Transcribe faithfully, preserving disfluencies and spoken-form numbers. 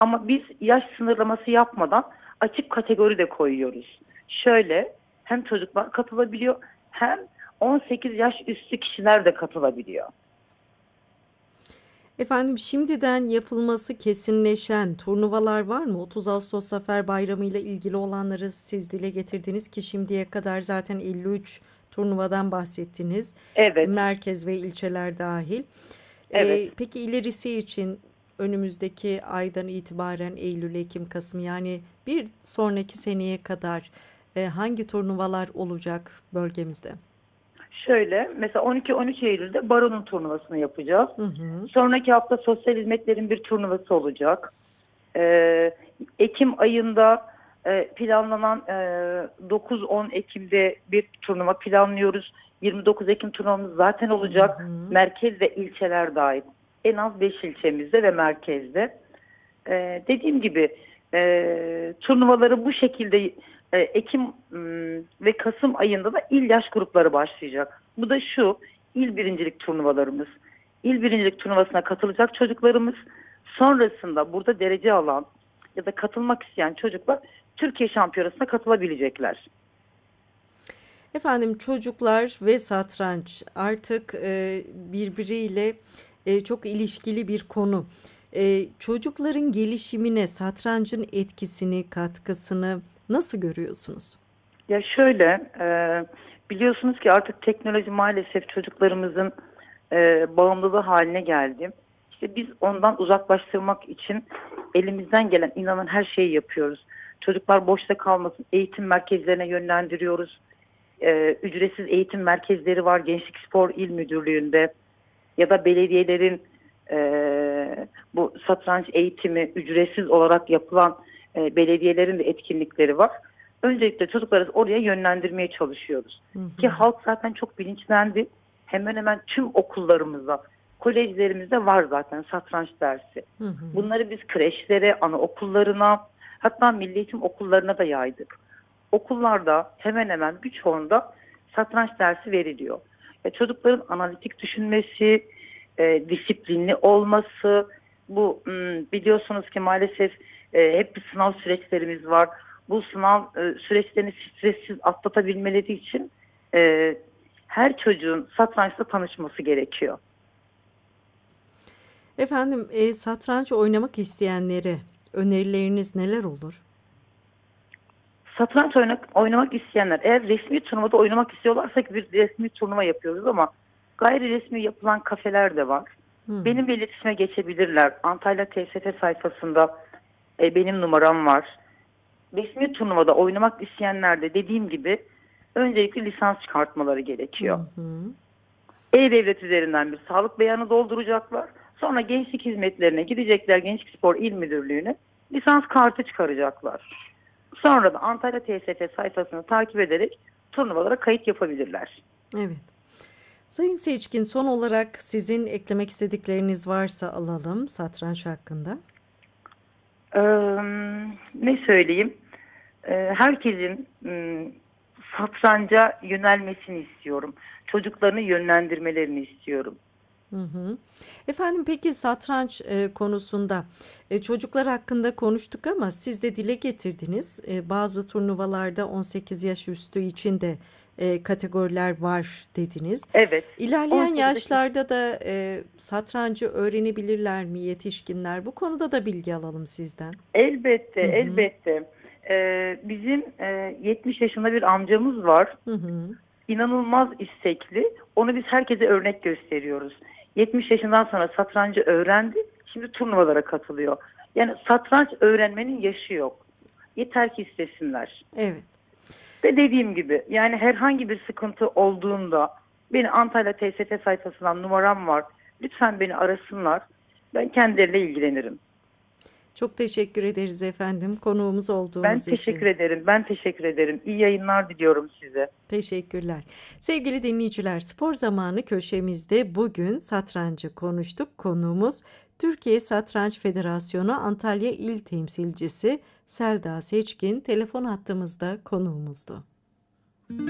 Ama biz yaş sınırlaması yapmadan açık kategori de koyuyoruz. Şöyle, hem çocuklar katılabiliyor hem on sekiz yaş üstü kişiler de katılabiliyor. Efendim şimdiden yapılması kesinleşen turnuvalar var mı? otuz Ağustos Zafer Bayramı ile ilgili olanları siz dile getirdiniz ki şimdiye kadar zaten elli üç turnuvadan bahsettiniz. Evet, Merkez ve ilçeler dahil. evet. Ee, peki ilerisi için önümüzdeki aydan itibaren Eylül, Ekim, Kasım yani bir sonraki seneye kadar e, hangi turnuvalar olacak bölgemizde? Şöyle, mesela on iki on üç Eylül'de Baro'nun turnuvasını yapacağız. Hı hı. Sonraki hafta sosyal hizmetlerin bir turnuvası olacak. Ee, Ekim ayında e, planlanan e, dokuz on Ekim'de bir turnuva planlıyoruz. yirmi dokuz Ekim turnuvamız zaten Hı olacak. hı. Merkez ve ilçeler dahil. En az beş ilçemizde ve merkezde. Ee, dediğim gibi e, turnuvaları bu şekilde e, Ekim m, ve Kasım ayında da il yaş grupları başlayacak. Bu da şu, il birincilik turnuvalarımız. İl birincilik turnuvasına katılacak çocuklarımız, sonrasında burada derece alan ya da katılmak isteyen çocuklar Türkiye Şampiyonası'na katılabilecekler. Efendim çocuklar ve satranç artık e, birbiriyle e, çok ilişkili bir konu. E, çocukların gelişimine satrancın etkisini, katkısını nasıl görüyorsunuz? Ya şöyle, e, biliyorsunuz ki artık teknoloji maalesef çocuklarımızın e, bağımlılığı haline geldi. İşte biz ondan uzaklaştırmak için elimizden gelen inanın her şeyi yapıyoruz. Çocuklar boşta kalmasın, eğitim merkezlerine yönlendiriyoruz. E, ücretsiz eğitim merkezleri var Gençlik Spor İl Müdürlüğü'nde ya da belediyelerin e, bu satranç eğitimi ücretsiz olarak yapılan e, belediyelerin de etkinlikleri var. Öncelikle çocukları oraya yönlendirmeye çalışıyoruz. Hı Ki hı, halk zaten çok bilinçlendi. Hemen hemen tüm okullarımızda, kolejlerimizde var zaten satranç dersi. hı hı. Bunları biz kreşlere, anaokullarına, hatta milli eğitim okullarına da yaydık. Okullarda hemen hemen birçoğunda satranç dersi veriliyor. Ya çocukların analitik düşünmesi, e, disiplinli olması, bu m, biliyorsunuz ki maalesef e, hep bir sınav süreçlerimiz var. Bu sınav e, süreçlerini stressiz atlatabilmeleri için e, her çocuğun satrançla tanışması gerekiyor. Efendim e, satranç oynamak isteyenlere önerileriniz neler olur? Satranç oynak, oynamak isteyenler eğer resmi turnuvada oynamak istiyorlarsa ki bir resmi turnuva yapıyoruz ama gayri resmi yapılan kafeler de var. Hı hı. Benimle iletişime geçebilirler. Antalya T S F sayfasında e, benim numaram var. Resmi turnuvada oynamak isteyenler de dediğim gibi öncelikle lisans çıkartmaları gerekiyor. Hı hı. E-Devlet üzerinden bir sağlık beyanı dolduracaklar. Sonra gençlik hizmetlerine gidecekler Gençlik Spor İl Müdürlüğü'ne lisans kartı çıkaracaklar. Sonra da Antalya T S F sayfasını takip ederek turnuvalara kayıt yapabilirler. Evet. Sayın Seçkin, son olarak sizin eklemek istedikleriniz varsa alalım satranç hakkında. Ee, ne söyleyeyim? Ee, herkesin ım, satranca yönelmesini istiyorum. Çocuklarını yönlendirmelerini istiyorum. Hı hı. Efendim peki satranç e, konusunda e, çocuklar hakkında konuştuk ama siz de dile getirdiniz. E, bazı turnuvalarda on sekiz yaş üstü için de e, kategoriler var dediniz. Evet, İlerleyen on sekiz Ekim. yaşlarda da e, satrancı öğrenebilirler mi yetişkinler? Bu konuda da bilgi alalım sizden. Elbette, Hı hı. elbette. Ee, bizim e, yetmiş yaşında bir amcamız var. Hı hı. İnanılmaz istekli. Onu biz herkese örnek gösteriyoruz. yetmiş yaşından sonra satrancı öğrendi. Şimdi turnuvalara katılıyor. Yani satranç öğrenmenin yaşı yok. Yeter ki istesinler. Evet. Ve dediğim gibi yani herhangi bir sıkıntı olduğunda beni Antalya T S F sayfasından numaram var. Lütfen beni arasınlar. Ben kendileriyle ilgilenirim. Çok teşekkür ederiz efendim konuğumuz Ben olduğunuz teşekkür için. ederim. Ben teşekkür ederim. İyi yayınlar diliyorum size. Teşekkürler. Sevgili dinleyiciler, spor zamanı köşemizde bugün satrancı konuştuk. Konuğumuz Türkiye Satranç Federasyonu Antalya İl Temsilcisi Selda Seçkin telefon hattımızda konuğumuzdu.